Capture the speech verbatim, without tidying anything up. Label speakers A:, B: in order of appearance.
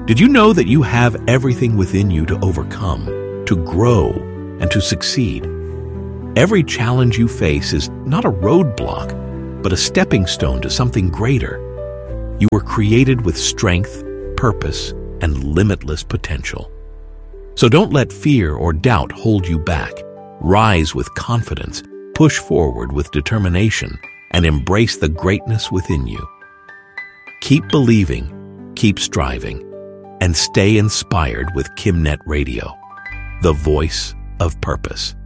A: Did you know that you have everything within you to overcome, to grow, and to succeed? Every challenge you face is not a roadblock, but a stepping stone to something greater. You were created with strength, purpose, and limitless potential. So don't let fear or doubt hold you back. Rise with confidence, push forward with determination, and embrace the greatness within you. Keep believing, keep striving, and stay inspired with KimNet Radio, the voice of purpose.